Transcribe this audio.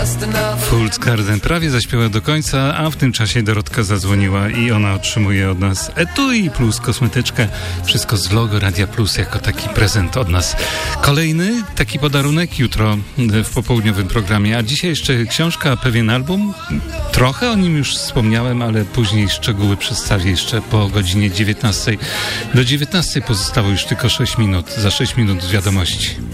Fools Garden prawie zaśpiewa do końca, a w tym czasie Dorotka zadzwoniła i ona otrzymuje od nas etui plus kosmetyczkę. Wszystko z logo Radia Plus jako taki prezent od nas. Kolejny taki podarunek jutro w popołudniowym programie, a dzisiaj jeszcze książka, pewien album. Trochę o nim już wspomniałem, ale później szczegóły przedstawię jeszcze po godzinie 19. Do 19 pozostało już tylko 6 minut. Za 6 minut wiadomości.